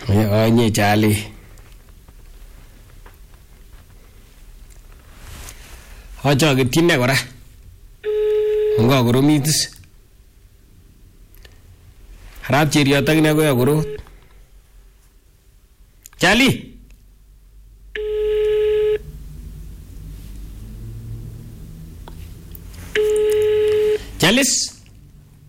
Onye Charlie. Acha kitine kora. Ngo koromitis. Harap cheriot akine koya korot. Charlie. Charles.